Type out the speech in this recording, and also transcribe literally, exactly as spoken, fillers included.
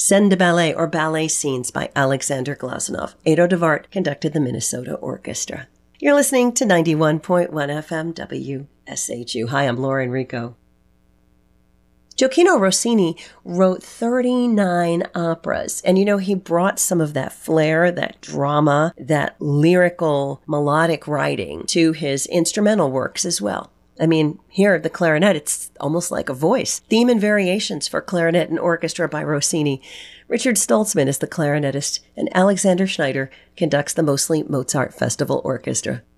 Scène de Ballet, or Ballet Scenes, by Alexander Glazunov. Edo de Wart conducted the Minnesota Orchestra. You're listening to ninety-one point one F M W S H U. Hi, I'm Laura Enrico. Gioachino Rossini wrote thirty-nine operas, and you know, he brought some of that flair, that drama, that lyrical, melodic writing to his instrumental works as well. I mean, here, the clarinet, it's almost like a voice. Theme and variations for clarinet and orchestra by Rossini. Richard Stoltzman is the clarinetist, and Alexander Schneider conducts the Mostly Mozart Festival Orchestra.